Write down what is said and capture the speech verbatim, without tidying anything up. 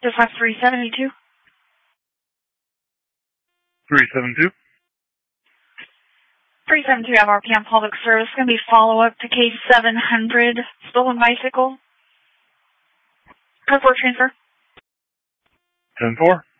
Just have three seventy-two. three seventy-two. three seventy-two M R P on public service. Going to be follow-up to case seven hundred, stolen bicycle. Code four transfer. ten four.